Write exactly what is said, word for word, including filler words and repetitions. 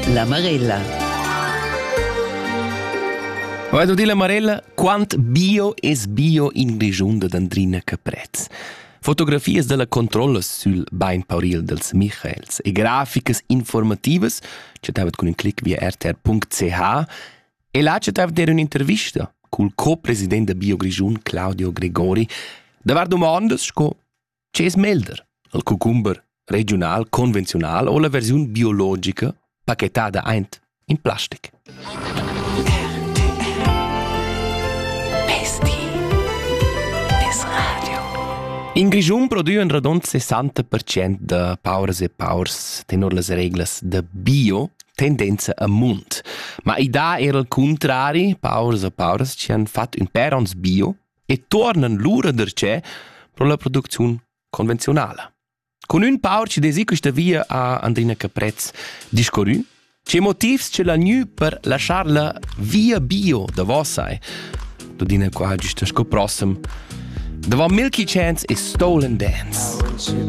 La Marella. Voglio dire la Marella, quant bio es bio in Grischun d'Andrina Caprez. Fotografie della controlla sul Bain Pauril dels Michaels e grafiche informative, c'è con un clic via r t r punto c h, e là c'è un'intervista col co-presidente Bio Grischun, Claudio Gregori, davar domandas sco c'è es melder, il cucumber regional, convenzional o la versione biologica pacchettada eint in plastic. In Grischun produen radon sessanta per cent de paures e paurs tenor les reglas de bio tendenza a munt. Ma i da era il contrari, paures e paures ci han fat un perons bio e tornan l'ura dercè pro la produzione convenzionale. Con un paur ci desi questa via a Andrina Caprez discorru, c'è motivs ce la nu per lasciarla via bio da vossai. Do dina qua giusto sco prossem. Davant Milky Chance e Stolen Dance.